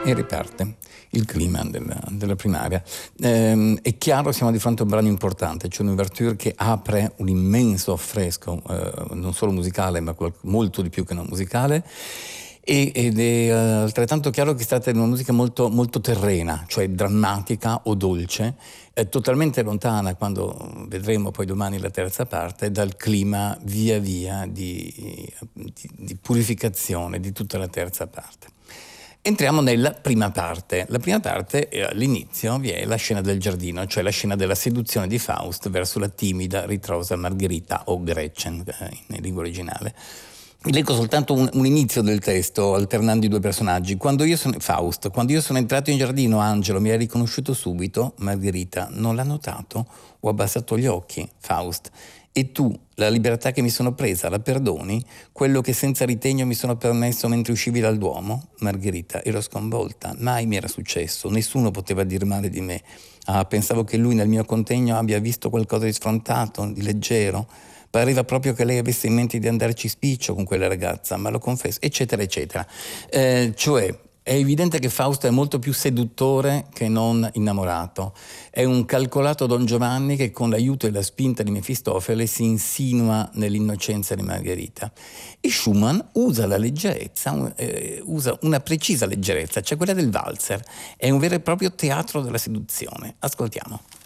E riparte il clima della primaria. È chiaro, siamo di fronte a un brano importante, cioè un'ouverture che apre un immenso affresco, non solo musicale, ma molto di più che non musicale, ed è altrettanto chiaro che si tratta di una musica molto, molto terrena, cioè drammatica o dolce, totalmente lontana, quando vedremo poi domani la terza parte, dal clima via via di purificazione di tutta la terza parte. Entriamo nella prima parte. La prima parte, all'inizio, vi è la scena del giardino, cioè la scena della seduzione di Faust verso la timida, ritrosa Margherita o Gretchen in lingua originale. Leggo soltanto un inizio del testo, alternando i due personaggi. Faust, quando io sono entrato in giardino, Angelo mi ha riconosciuto subito. Margherita, non l'ha notato? Ho abbassato gli occhi. Faust, e tu, la libertà che mi sono presa, la perdoni? Quello che senza ritegno mi sono permesso mentre uscivi dal Duomo? Margherita, ero sconvolta, mai mi era successo, nessuno poteva dir male di me. Ah, pensavo che lui nel mio contegno abbia visto qualcosa di sfrontato, di leggero. Pareva proprio che lei avesse in mente di andarci spiccio con quella ragazza, ma lo confesso, eccetera, eccetera. Cioè, è evidente che Fausto è molto più seduttore che non innamorato. È un calcolato Don Giovanni che con l'aiuto e la spinta di Mefistofele si insinua nell'innocenza di Margherita. E Schumann usa la leggerezza, usa una precisa leggerezza, cioè quella del valzer. È un vero e proprio teatro della seduzione. Ascoltiamo.